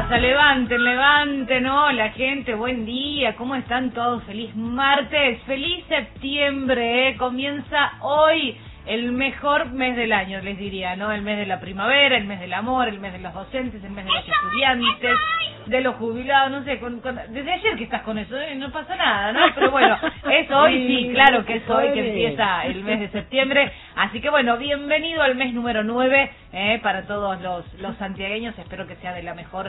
pasa? Levanten, levanten, hola gente, buen día, ¿cómo están todos? Feliz martes, feliz septiembre, comienza hoy el mejor mes del año, les diría, ¿no? El mes de la primavera, el mes del amor, el mes de los docentes, el mes de los estudiantes, de los jubilados, no sé, desde ayer que estás con eso, no pasa nada, ¿no? Pero bueno, es hoy, sí, claro que es hoy que empieza el mes de septiembre, así que bueno, bienvenido al mes número 9, para todos los santiagueños, espero que sea de la mejor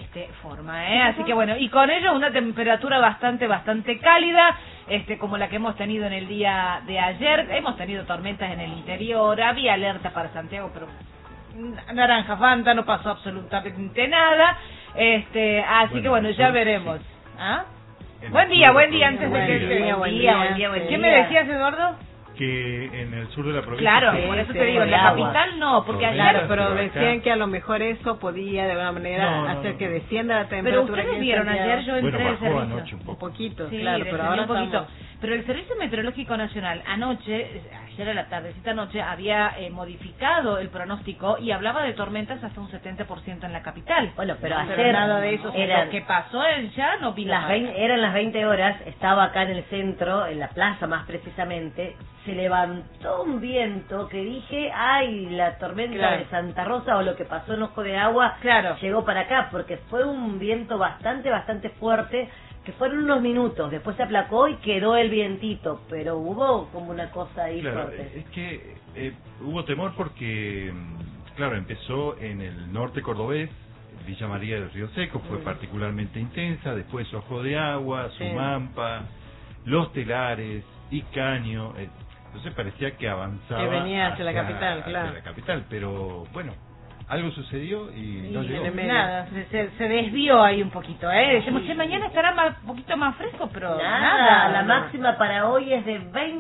forma, así que bueno, y con ello una temperatura bastante cálida, como la que hemos tenido en el día de ayer. Hemos tenido tormentas en el interior, había alerta para Santiago, pero naranja Fanta, no pasó absolutamente nada, así que bueno, ya veremos. Sí. ¿Ah? Buen día, antes de que... Buen día. ¿Qué me decías, Eduardo? Que en el sur de la provincia... Claro, por eso te digo, en la capital no, porque ayer... pero decían que a lo mejor eso podía de alguna manera hacer que descienda la temperatura. Pero ustedes vieron ayer, yo entré al servicio. Anoche un poquito, sí, claro, pero ahora un poquito. estamos... Pero el Servicio Meteorológico Nacional anoche, ayer a la tardecita noche, había modificado el pronóstico y hablaba de tormentas hasta un 70% en la capital. Bueno, pero ayer nada de eso, lo que pasó ya no vino eran las 20 horas, estaba acá en el centro, en la plaza más precisamente, se levantó un viento que dije, ay, la tormenta de Santa Rosa o lo que pasó en Ojo de Agua llegó para acá, porque fue un viento bastante fuerte, que fueron unos minutos, después se aplacó y quedó el vientito, pero hubo como una cosa ahí fuerte. Es que hubo temor porque, claro, empezó en el norte cordobés, Villa María del Río Seco, fue particularmente intensa, después Ojo de Agua, Sumampa, Los Telares, Icaño, entonces parecía que avanzaba que venía hacia la capital, hacia la capital, pero bueno, algo sucedió y no llegó. Nada, se desvió ahí un poquito, Decimos, mañana estará un poquito más fresco, pero nada. La máxima para hoy es de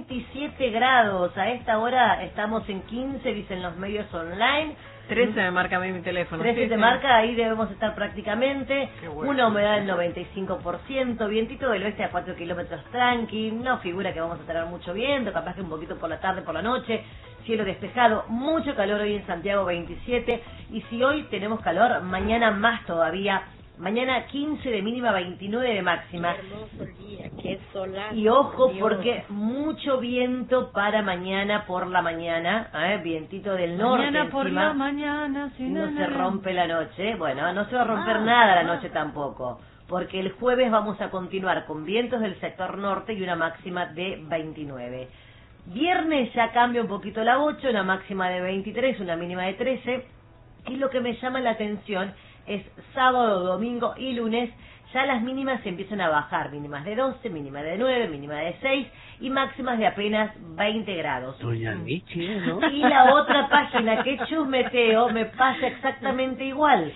27 grados. A esta hora estamos en 15, dicen los medios online. 13 me marca a mí mi teléfono. 13 te marca, ahí debemos estar prácticamente. Bueno, una humedad del 95%, vientito del oeste a 4 kilómetros tranqui, no figura que vamos a tener mucho viento, capaz que un poquito por la tarde, por la noche, cielo despejado, mucho calor hoy en Santiago, 27, y si hoy tenemos calor, mañana más todavía. Mañana 15 de mínima, 29 de máxima. Qué hermoso el día, qué solar. Y ojo, porque mucho viento para mañana por la mañana, vientito del norte. Mañana por la mañana, no se rompe la noche. Bueno, no se va a romper nada la noche tampoco, porque el jueves vamos a continuar con vientos del sector norte y una máxima de 29. Viernes ya cambia un poquito la bocha, una máxima de 23, una mínima de 13. Y lo que me llama la atención es sábado, domingo y lunes, ya las mínimas se empiezan a bajar, mínimas de 12, mínima de 9, mínima de 6 y máximas de apenas 20 grados. Doña Michi, ¿no? Y la otra página que chusmeteo me pasa exactamente igual.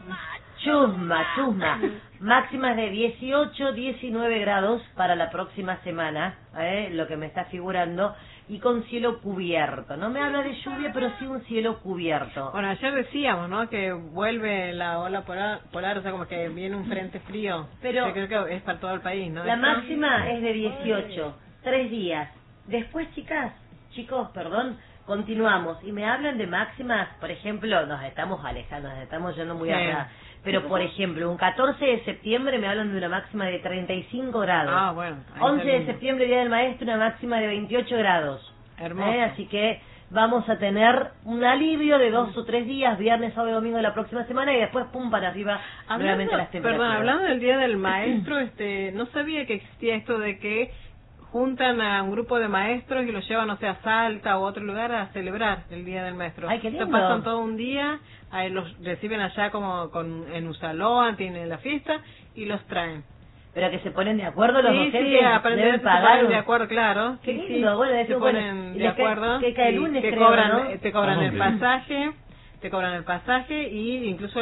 Chusma, máximas de 18, 19 grados para la próxima semana, lo que me está figurando, y con cielo cubierto. No me habla de lluvia, pero sí un cielo cubierto. Bueno, ayer decíamos, ¿no?, que vuelve la ola polar, o sea, como que viene un frente frío. Pero yo creo que es para todo el país, ¿no? La máxima es de 18, 3 días. Después, chicos, continuamos. Y me hablan de máximas, por ejemplo, nos estamos alejando, nos estamos yendo muy atrás. Pero, por ejemplo, un 14 de septiembre me hablan de una máxima de 35 grados. Ah, bueno. 11 de septiembre, Día del Maestro, una máxima de 28 grados. Hermoso. Así que vamos a tener un alivio de 2 o 3 días, viernes, sábado y domingo de la próxima semana, y después, pum, para arriba, nuevamente las temperaturas. Perdón, hablando del Día del Maestro, no sabía que existía esto de que juntan a un grupo de maestros y los llevan, o sea, a Salta o a otro lugar a celebrar el Día del Maestro. Ay, qué lindo. Se pasan todo un día, los reciben allá como en un salón, tienen la fiesta y los traen. Pero que se ponen de acuerdo los docentes, deben pagar. Se ponen de acuerdo, claro. Qué lindo, bueno, eso, se ponen de acuerdo. Que cae el lunes, te cobran el pasaje. Te cobran el pasaje y incluso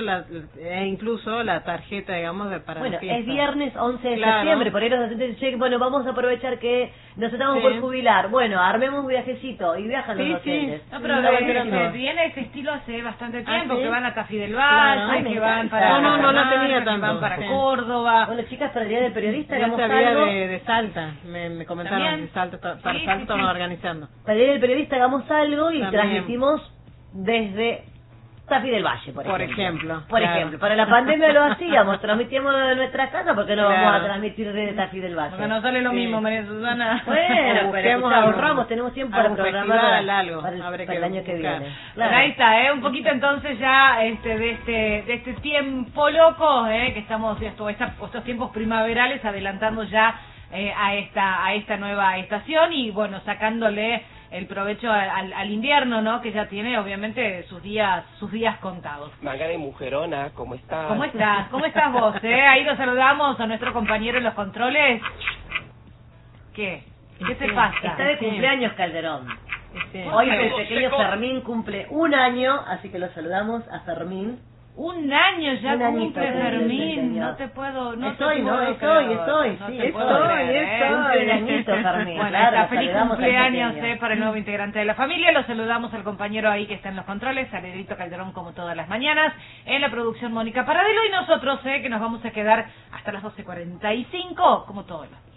la tarjeta, digamos, para bueno, la fiesta. Es viernes 11 de septiembre, por ahí los docentes dicen, bueno, vamos a aprovechar que nos estamos por jubilar. Bueno, armemos un viajecito y viajan los docentes. No, pero viene ese estilo hace bastante tiempo, que van a Tafí del Valle, que van para... No la tenía tanto. Van para Córdoba. Bueno, chicas, para el Día del Periodista ya hagamos sabía algo. de Salta, me comentaron ¿también? de Salta, para Salta estamos organizando. Para el Día del Periodista hagamos algo y transmitimos desde Tafí del Valle, por ejemplo. Por claro. ejemplo, para la pandemia lo hacíamos, transmitíamos de nuestras casas, porque no Claro. vamos a transmitir desde Tafí del Valle. Porque no sale lo Sí. mismo, María Susana. Bueno, pero Busquemos ahorramos, tenemos tiempo para algún programar festival, algo. para Habrá para que el año que buscar. viene. Bueno, ahí está, un poquito entonces ya de este tiempo loco, que estamos estos tiempos primaverales adelantando ya a esta nueva estación y bueno, sacándole el provecho al invierno, ¿no? Que ya tiene obviamente sus días contados. Manga de mujerona, ¿cómo estás? ¿Cómo estás? ¿Cómo estás vos? Ahí lo saludamos a nuestro compañero en los controles. ¿Qué? ¿Qué te pasa? Está de Sí. cumpleaños Calderón. Sí. Hoy el pequeño Fermín cumple 1 año, así que lo saludamos a Fermín. Un año ya Un añito cumple cumple, Fermín, señor. no te puedo, no Es te hoy, ¿no? puedo Es creer. hoy, No sí, te es puedo hoy, creer, es hoy. Cumple un añito, Fermín, Bueno, claro, está lo feliz saludamos al cumpleaños pequeño. para el nuevo integrante de la familia. Lo saludamos al compañero ahí que está en los controles, Aledito Calderón, como todas las mañanas. En la producción, Mónica Paradelo. Y nosotros, que nos vamos a quedar hasta las 12:45, como todos los días.